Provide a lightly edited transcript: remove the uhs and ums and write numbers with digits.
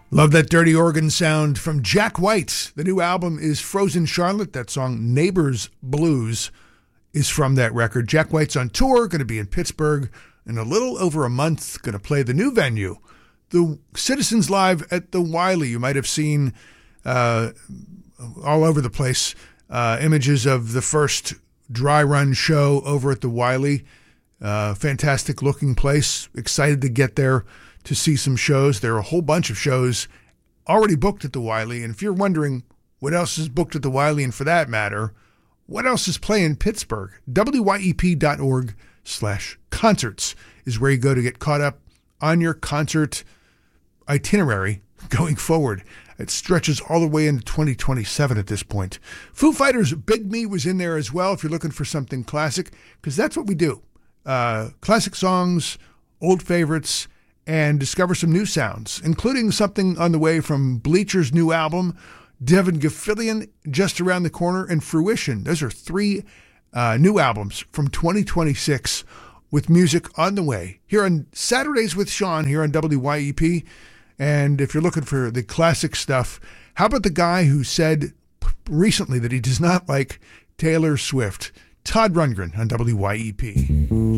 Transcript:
Love that dirty organ sound from Jack White. The new album is Frozen Charlotte. That song, Neighbors Blues, is from that record. Jack White's on tour, going to be in Pittsburgh in a little over a month, going to play the new venue, the Citizens Live at the Wiley. You might have seen all over the place images of the first dry run show over at the Wiley. Fantastic looking place. Excited to get there to see some shows. There are a whole bunch of shows already booked at the Wiley. And if you're wondering what else is booked at the Wiley, and for that matter, what else is playing Pittsburgh, wyep.org/concerts is where you go to get caught up on your concert itinerary going forward. It stretches all the way into 2027 at this point. Foo Fighters' Big Me was in there as well if you're looking for something classic, because that's what we do. Classic songs, old favorites, and discover some new sounds, including something on the way from Bleacher's new album, Devin Gilfillian, Just Around the Corner, and Fruition. Those are three new albums from 2026 with music on the way. Here on Saturdays with Sean here on WYEP. And if you're looking for the classic stuff, how about the guy who said recently that he does not like Taylor Swift? Todd Rundgren on WYEP.